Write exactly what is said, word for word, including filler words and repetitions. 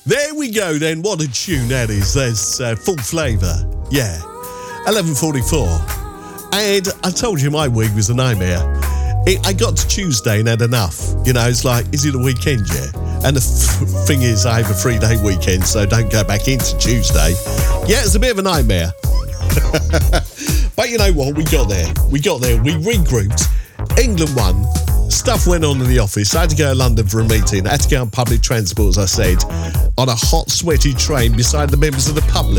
There we go then. What a tune that is. There's uh, Full Flavour. Yeah. eleven forty-four. And I told you my week was a nightmare. It, I got to Tuesday and had enough. You know, it's like, is it a weekend yet? And the f- thing is, I have a three-day weekend, so don't go back into Tuesday. Yeah, it's a bit of a nightmare. But you know what? We got there. We got there. We regrouped. England won. Stuff went on in the office. I had to go to London for a meeting. I had to go on public transport, as I said, on a hot, sweaty train beside the members of the public.